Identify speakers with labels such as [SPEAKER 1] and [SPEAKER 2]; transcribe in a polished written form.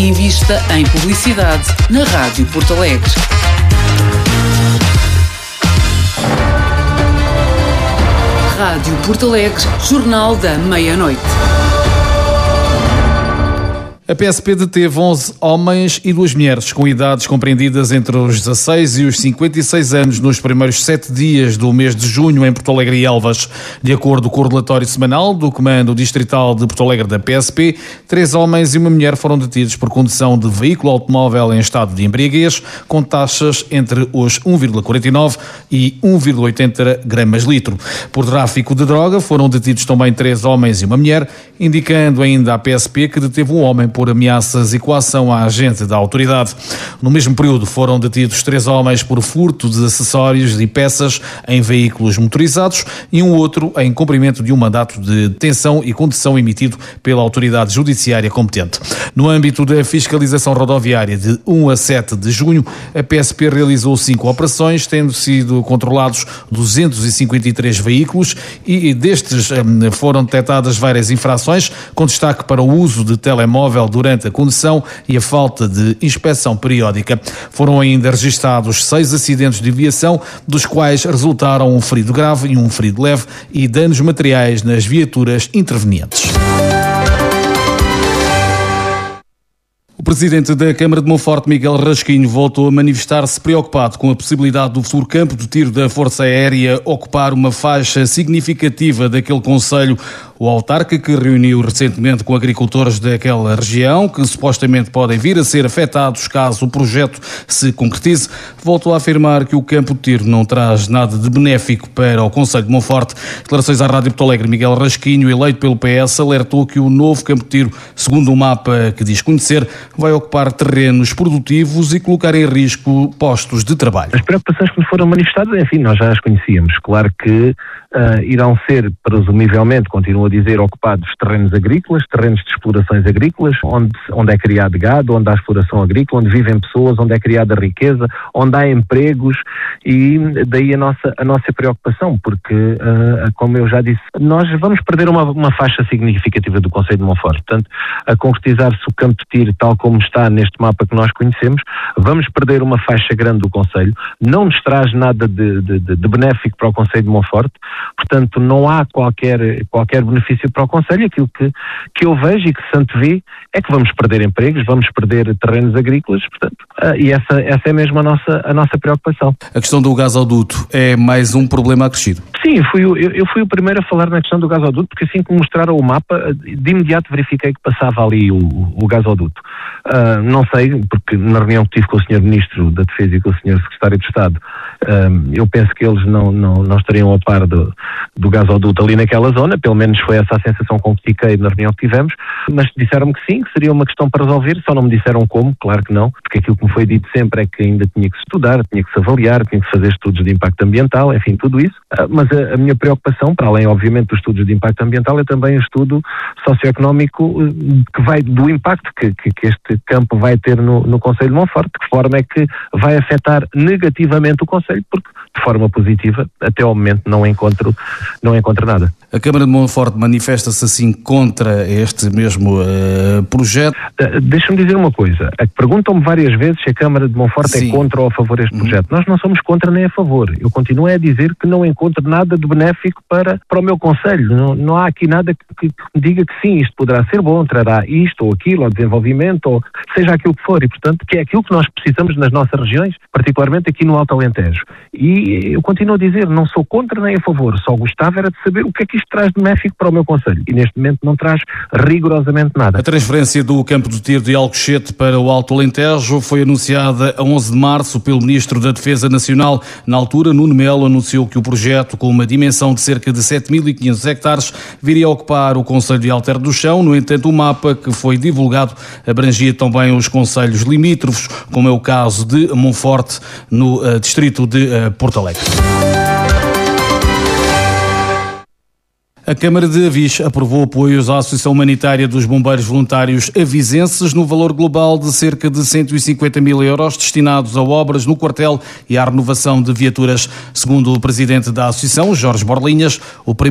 [SPEAKER 1] Invista em publicidade na Rádio Porto Alegre. Rádio Porto Alegre, Jornal da Meia-Noite.
[SPEAKER 2] A PSP deteve 11 homens e 2 mulheres com idades compreendidas entre os 16 e os 56 anos nos primeiros 7 dias do mês de junho em Porto Alegre e Elvas. De acordo com o relatório semanal do Comando Distrital de Porto Alegre da PSP, 3 homens e 1 mulher foram detidos por condução de veículo automóvel em estado de embriaguez, com taxas entre os 1,49 e 1,80 gramas litro. Por tráfico de droga foram detidos também 3 homens e 1 mulher, indicando ainda a PSP que deteve um homem por ameaças e coação à agente da autoridade. No mesmo período foram detidos 3 homens por furto de acessórios e peças em veículos motorizados e um outro em cumprimento de um mandato de detenção e condução emitido pela autoridade judiciária competente. No âmbito da fiscalização rodoviária de 1 a 7 de junho, a PSP realizou 5 operações, tendo sido controlados 253 veículos e destes foram detectadas várias infrações, com destaque para o uso de telemóvel durante a condução e a falta de inspeção periódica. Foram ainda registados 6 acidentes de viação, dos quais resultaram um ferido grave e um ferido leve e danos materiais nas viaturas intervenientes. O presidente da Câmara de Monforte, Miguel Rasquinho, voltou a manifestar-se preocupado com a possibilidade do futuro campo de tiro da Força Aérea ocupar uma faixa significativa daquele concelho. O autarca, que reuniu recentemente com agricultores daquela região, que supostamente podem vir a ser afetados caso o projeto se concretize, voltou a afirmar que o campo de tiro não traz nada de benéfico para o concelho de Monforte. Declarações à Rádio Porto Alegre. Miguel Rasquinho, eleito pelo PS, alertou que o novo campo de tiro, segundo o mapa que diz conhecer, vai ocupar terrenos produtivos e colocar em risco postos de trabalho.
[SPEAKER 3] As preocupações que nos foram manifestadas, enfim, nós já as conhecíamos. Claro que irão ser, presumivelmente, continuo a dizer, ocupados terrenos agrícolas, terrenos de explorações agrícolas, onde é criado gado, onde há exploração agrícola, onde vivem pessoas, onde é criada riqueza, onde há empregos, e daí a nossa preocupação, porque, como eu já disse, nós vamos perder uma faixa significativa do concelho de Monforte. Portanto, a concretizar-se o campo de tiro tal como está neste mapa que nós conhecemos, vamos perder uma faixa grande do concelho, não nos traz nada de benéfico para o concelho de Monforte. Portanto, não há qualquer benefício para o concelho. Aquilo que eu vejo e que se antevê é que vamos perder empregos, vamos perder terrenos agrícolas, portanto, e essa é mesmo a nossa preocupação.
[SPEAKER 2] A questão do gasoduto é mais um problema acrescido?
[SPEAKER 3] Sim, eu fui o primeiro a falar na questão do gasoduto, porque assim que me mostraram o mapa, de imediato verifiquei que passava ali o gasoduto. Não sei, porque na reunião que tive com o Sr. Ministro da Defesa e com o Sr. Secretário de Estado, eu penso que eles não estariam a par do gasoduto ali naquela zona, pelo menos foi essa a sensação com que fiquei na reunião que tivemos, mas disseram-me que sim, que seria uma questão para resolver, só não me disseram como, claro que não, porque aquilo que me foi dito sempre é que ainda tinha que se estudar, tinha que se avaliar, tinha que se fazer estudos de impacto ambiental, enfim, tudo isso, mas a minha preocupação, para além obviamente dos estudos de impacto ambiental, é também o estudo socioeconómico que vai do impacto que este campo vai ter no concelho de Monforte, de que forma é que vai afetar negativamente o concelho, porque de forma positiva, até ao momento não encontro nada.
[SPEAKER 2] A Câmara de Monforte manifesta-se assim contra este mesmo projeto?
[SPEAKER 3] Deixa-me dizer uma coisa. Perguntam-me várias vezes se a Câmara de Monforte é contra ou a favor deste projeto. Nós não somos contra nem a favor. Eu continuo a dizer que não encontro nada de benéfico para o meu concelho. Não há aqui nada que me diga que sim, isto poderá ser bom, trará isto ou aquilo, ou desenvolvimento, ou seja aquilo que for. E, portanto, que é aquilo que nós precisamos nas nossas regiões, particularmente aqui no Alto Alentejo. E eu continuo a dizer, não sou contra nem a favor, só gostava era de saber o que é que isto traz de benéfico para o meu concelho. E neste momento não traz rigorosamente nada.
[SPEAKER 2] A transferência do campo de tiro de Alcochete para o Alto Alentejo foi anunciada a 11 de março pelo Ministro da Defesa Nacional. Na altura, Nuno Melo anunciou que o projeto, com uma dimensão de cerca de 7.500 hectares, viria a ocupar o concelho de Alter do Chão. No entanto, o mapa que foi divulgado abrangia também os concelhos limítrofes, como é o caso de Monforte, no distrito de Porto Alegre. A Câmara de Avis aprovou apoios à Associação Humanitária dos Bombeiros Voluntários Avisenses no valor global de cerca de 150 mil euros destinados a obras no quartel e à renovação de viaturas. Segundo o presidente da Associação, Jorge Borlinhas, o